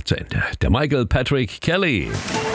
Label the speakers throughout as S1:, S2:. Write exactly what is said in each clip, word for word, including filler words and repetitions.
S1: zu Ende. Der Michael Patrick Kelly.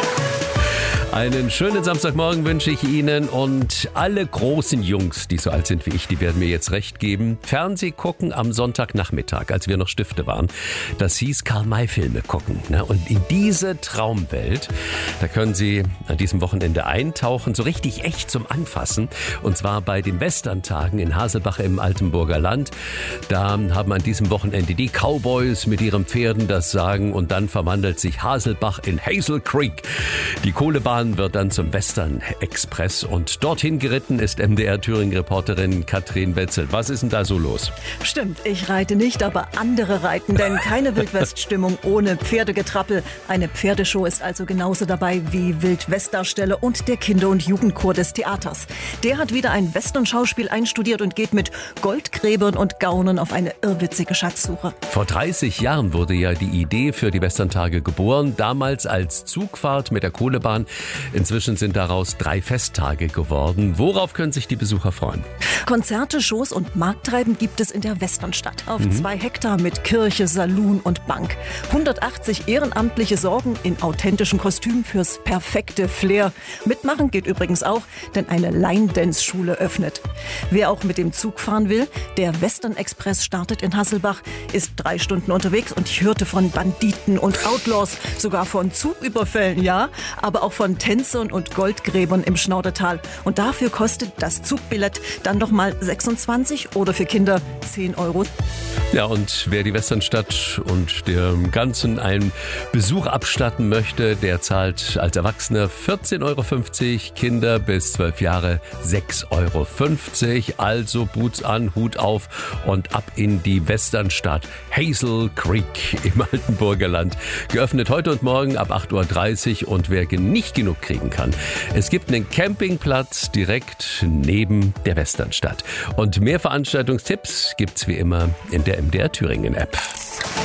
S1: Einen schönen Samstagmorgen wünsche ich Ihnen und alle großen Jungs, die so alt sind wie ich, die werden mir jetzt recht geben. Fernseh gucken am Sonntagnachmittag, als wir noch Stifte waren, das hieß Karl-May-Filme gucken. Und in diese Traumwelt, da können Sie an diesem Wochenende eintauchen, so richtig echt zum Anfassen. Und zwar bei den Westerntagen in Haselbach im Altenburger Land. Da haben an diesem Wochenende die Cowboys mit ihren Pferden das Sagen und dann verwandelt sich Haselbach in Hazel Creek. Die Kohlebahn wird dann zum Western Express und dorthin geritten ist M D R Thüringen-Reporterin Katrin Wetzel. Was ist denn da so los?
S2: Stimmt, ich reite nicht, aber andere reiten, denn keine Wildweststimmung ohne Pferdegetrappel. Eine Pferdeshow ist also genauso dabei wie Wildwestdarsteller und der Kinder- und Jugendchor des Theaters. Der hat wieder ein Western-Schauspiel einstudiert und geht mit Goldgräbern und Gaunern auf eine irrwitzige Schatzsuche.
S1: Vor dreißig Jahren wurde ja die Idee für die Westerntage geboren, damals als Zugfahrt mit der Kohlebahn. Inzwischen sind daraus drei Festtage geworden. Worauf können sich die Besucher freuen?
S2: Konzerte, Shows und Markttreiben gibt es in der Westernstadt. Auf mhm. zwei Hektar mit Kirche, Saloon und Bank. hundertachtzig Ehrenamtliche sorgen in authentischen Kostümen fürs perfekte Flair. Mitmachen geht übrigens auch, denn eine Line-Dance-Schule öffnet. Wer auch mit dem Zug fahren will, der Western Express startet in Hasselbach, ist drei Stunden unterwegs und ich hörte von Banditen und Outlaws, sogar von Zugüberfällen, ja, aber auch von Tänzern und Goldgräbern im Schnaudertal. Und dafür kostet das Zugbillett dann noch mal sechsundzwanzig oder für Kinder zehn Euro.
S1: Ja, und wer die Westernstadt und dem Ganzen einen Besuch abstatten möchte, der zahlt als Erwachsener vierzehn Euro fünfzig, Kinder bis zwölf Jahre sechs Euro fünfzig. Also Boots an, Hut auf und ab in die Westernstadt Hazel Creek im Altenburger Land. Geöffnet heute und morgen ab acht Uhr dreißig und wer nicht genug kriegen kann, es gibt einen Campingplatz direkt neben der Westernstadt. Und mehr Veranstaltungstipps gibt's wie immer in der M D R Thüringen App.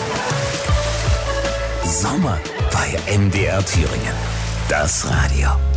S3: Sommer bei M D R Thüringen. Das Radio.